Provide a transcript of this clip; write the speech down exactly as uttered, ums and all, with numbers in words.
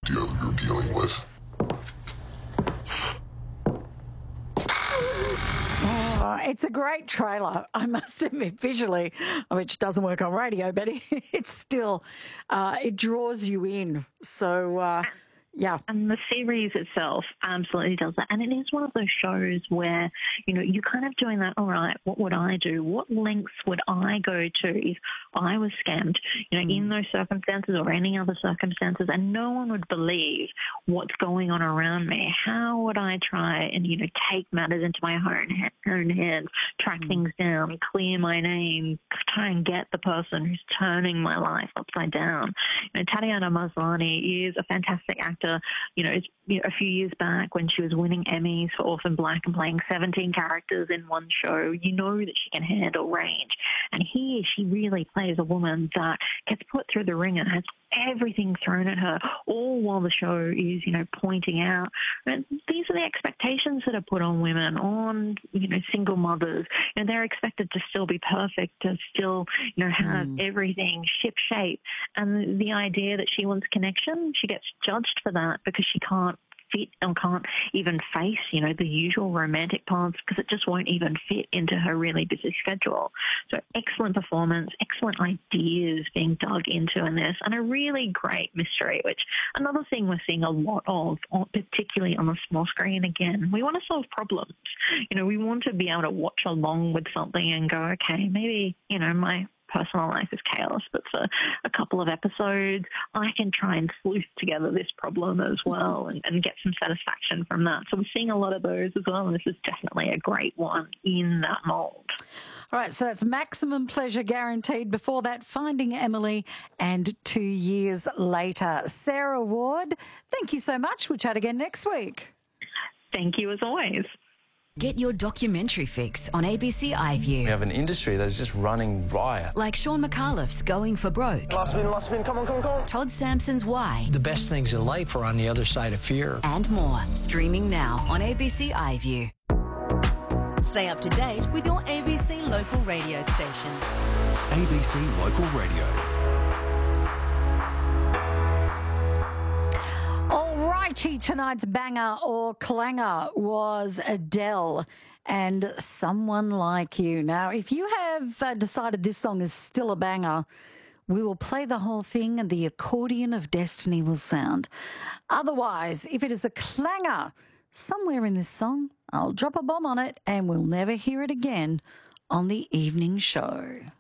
deal you're dealing with. Oh, it's a great trailer, I must admit, visually, which doesn't work on radio, but it's still, uh, it draws you in. So, uh, yeah. And the series itself absolutely does that. And it is one of those shows where, you know, you're kind of doing that, all right, what would I do? What lengths would I go to if I was scammed, you know, mm. in those circumstances or any other circumstances, and no one would believe what's going on around me? How would I try and, you know, take matters into my own, own hands, track mm. things down, clear my name, try and get the person who's turning my life upside down? You know, Tatiana Maslany is a fantastic actor. You know, it's, you know, a few years back when she was winning Emmys for Orphan Black and playing seventeen characters in one show, you know that she can handle range. And here she really plays a woman that gets put through the ringer, has everything thrown at her, all while the show is, you know, pointing out, and these are the expectations that are put on women, on, you know, single mothers. You know, they're expected to still be perfect, to still, you know, have mm. everything ship-shape. And the idea that she wants connection, she gets judged for that because she can't fit and can't even face, you know, the usual romantic paths because it just won't even fit into her really busy schedule. So excellent performance, excellent ideas being dug into in this, and a really great mystery, which another thing we're seeing a lot of, particularly on the small screen again. We want to solve problems. You know, we want to be able to watch along with something and go, okay, maybe, you know, my personal life is chaos, but for a couple of episodes, I can try and sleuth together this problem as well and, and get some satisfaction from that. So we're seeing a lot of those as well, and this is definitely a great one in that mould. All right, so that's Maximum Pleasure Guaranteed. Before that, Finding Emily, and Two Years Later. Sarah Ward, thank you so much. We'll chat again next week. Thank you as always. Get your documentary fix on A B C iView. We have an industry that is just running riot. Like Sean McAuliffe's Going for Broke. Last spin, last spin, come on, come on, come on. Todd Sampson's Why. The best things in life are on the other side of fear. And more. Streaming now on A B C iView. Stay up to date with your A B C local radio station. A B C Local Radio. Alrighty, tonight's banger or clanger was Adele and Someone Like You. Now, if you have uh, decided this song is still a banger, we will play the whole thing and the accordion of destiny will sound. Otherwise, if it is a clanger somewhere in this song, I'll drop a bomb on it and we'll never hear it again on the evening show.